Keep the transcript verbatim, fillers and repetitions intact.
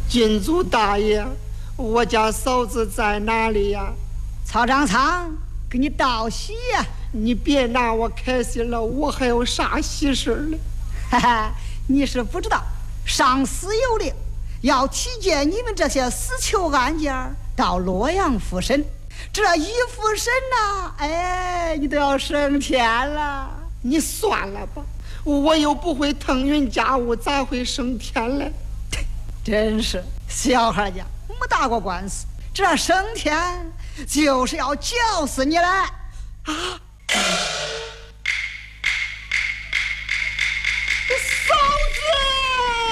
郡主大爷，我家嫂子在哪里呀？ 曹长仓，给你道喜呀！ 你别拿我开心了，我还有啥喜事呢？ 哈哈，你是不知道，上司有令，要提荐你们这些死囚案件到洛阳复审。这一复审呐，哎，你都要升天了。 你算了吧，我又不会腾云驾雾，咋会升天嘞？ 真是小孩家没打过官司，这升天就是要绞死你了啊！